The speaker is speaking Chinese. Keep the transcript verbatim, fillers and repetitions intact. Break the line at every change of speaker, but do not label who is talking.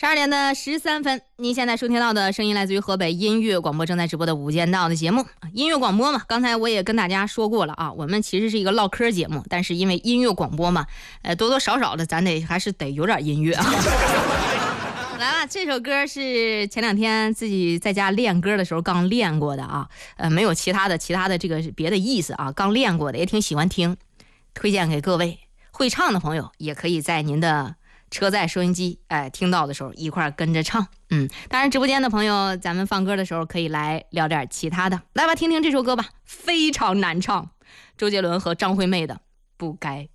十二点的十三分，您现在收听到的声音来自于河北音乐广播正在直播的无间道的节目。音乐广播嘛，刚才我也跟大家说过了啊，我们其实是一个唠嗑节目，但是因为音乐广播嘛，呃，多多少少的咱得还是得有点音乐啊。来了，这首歌是前两天自己在家练歌的时候刚练过的啊，呃，没有其他的其他的这个别的意思啊，刚练过的，也挺喜欢听，推荐给各位会唱的朋友，也可以在您的车载收音机哎听到的时候一块跟着唱。嗯，当然直播间的朋友，咱们放歌的时候可以来聊点其他的，来吧，听听这首歌吧，非常难唱，周杰伦和张惠妹的《不该》。